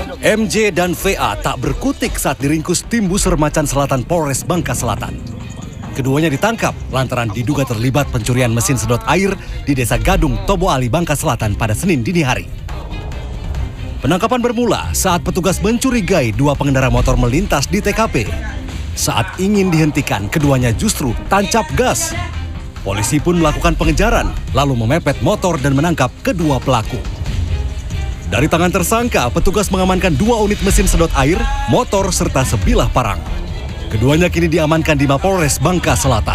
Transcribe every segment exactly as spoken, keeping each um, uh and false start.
M J dan V A tak berkutik saat diringkus tim Buser Macan Selatan Polres Bangka Selatan. Keduanya ditangkap lantaran diduga terlibat pencurian mesin sedot air di Desa Gadung, Tobo Ali, Bangka Selatan pada Senin dini hari. Penangkapan bermula saat petugas mencurigai dua pengendara motor melintas di T K P. Saat ingin dihentikan, keduanya justru tancap gas. Polisi pun melakukan pengejaran, lalu memepet motor dan menangkap kedua pelaku. Dari tangan tersangka, petugas mengamankan dua unit mesin sedot air, motor, serta sebilah parang. Keduanya kini diamankan di Mapolres Bangka Selatan.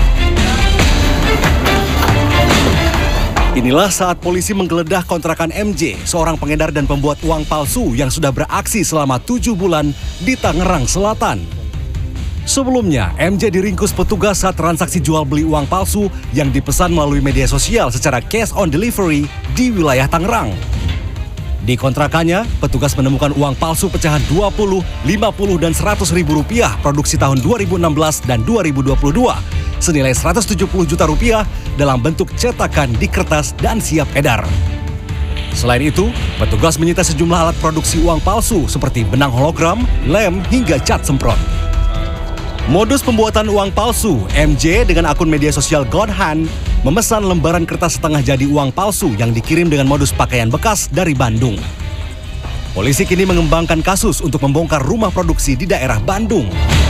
Inilah saat polisi menggeledah kontrakan M J, seorang pengedar dan pembuat uang palsu yang sudah beraksi selama tujuh bulan di Tangerang Selatan. Sebelumnya, M J diringkus petugas saat transaksi jual beli uang palsu yang dipesan melalui media sosial secara cash on delivery di wilayah Tangerang. Di kontrakannya, petugas menemukan uang palsu pecahan dua puluh, lima puluh, dan seratus ribu rupiah produksi tahun dua ribu enam belas dan dua ribu dua puluh dua senilai seratus tujuh puluh juta rupiah dalam bentuk cetakan di kertas dan siap edar. Selain itu, petugas menyita sejumlah alat produksi uang palsu seperti benang hologram, lem, hingga cat semprot. Modus pembuatan uang palsu, M J dengan akun media sosial Godhand memesan lembaran kertas setengah jadi uang palsu yang dikirim dengan modus pakaian bekas dari Bandung. Polisi kini mengembangkan kasus untuk membongkar rumah produksi di daerah Bandung.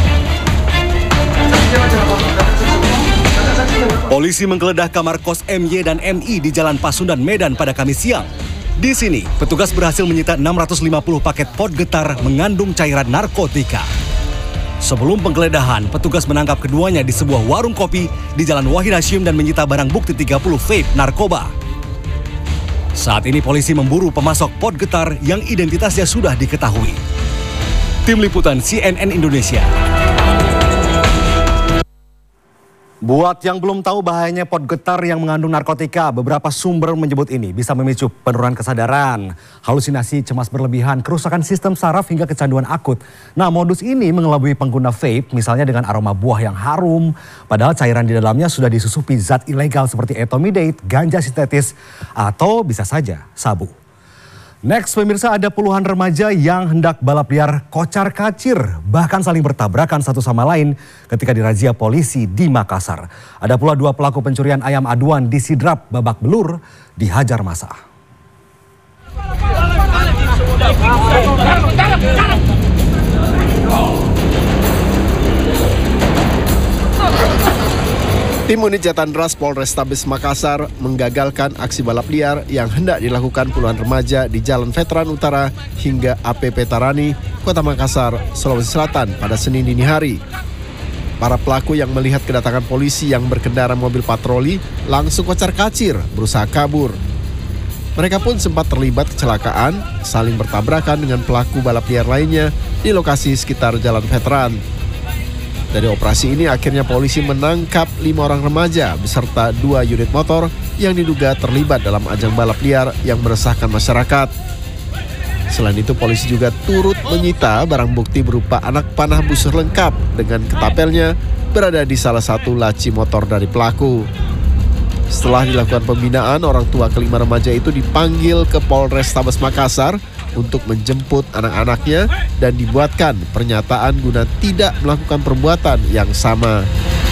Polisi menggeledah kamar kos M Y dan M I di Jalan Pasundan, Medan pada Kamis siang. Di sini, petugas berhasil menyita enam ratus lima puluh paket pot getar mengandung cairan narkotika. Sebelum penggeledahan, petugas menangkap keduanya di sebuah warung kopi di Jalan Wahid Hasyim dan menyita barang bukti tiga puluh vape narkoba. Saat ini polisi memburu pemasok pot getar yang identitasnya sudah diketahui. Tim Liputan C N N Indonesia. Buat yang belum tahu bahayanya pot getar yang mengandung narkotika, beberapa sumber menyebut ini bisa memicu penurunan kesadaran, halusinasi, cemas berlebihan, kerusakan sistem saraf hingga kecanduan akut. Nah, modus ini mengelabui pengguna vape, misalnya dengan aroma buah yang harum, padahal cairan di dalamnya sudah disusupi zat ilegal seperti etomidate, ganja sintetis, atau bisa saja sabu. Next, pemirsa, ada puluhan remaja yang hendak balap liar kocar-kacir, bahkan saling bertabrakan satu sama lain ketika dirazia polisi di Makassar. Ada pula dua pelaku pencurian ayam aduan di Sidrap babak belur dihajar massa. Tim Unit Jatan Ras Polrestabes Makassar menggagalkan aksi balap liar yang hendak dilakukan puluhan remaja di Jalan Veteran Utara hingga A P P Tarani, Kota Makassar, Sulawesi Selatan pada Senin dini hari. Para pelaku yang melihat kedatangan polisi yang berkendara mobil patroli langsung kocar-kacir berusaha kabur. Mereka pun sempat terlibat kecelakaan, saling bertabrakan dengan pelaku balap liar lainnya di lokasi sekitar Jalan Veteran. Dari operasi ini akhirnya polisi menangkap lima orang remaja beserta dua unit motor yang diduga terlibat dalam ajang balap liar yang meresahkan masyarakat. Selain itu, polisi juga turut menyita barang bukti berupa anak panah busur lengkap dengan ketapelnya berada di salah satu laci motor dari pelaku. Setelah dilakukan pembinaan, orang tua kelima remaja itu dipanggil ke Polrestabes Makassar untuk menjemput anak-anaknya dan dibuatkan pernyataan guna tidak melakukan perbuatan yang sama.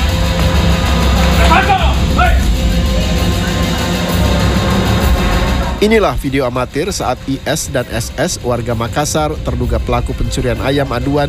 Inilah video amatir saat I S dan S S warga Makassar terduga pelaku pencurian ayam aduan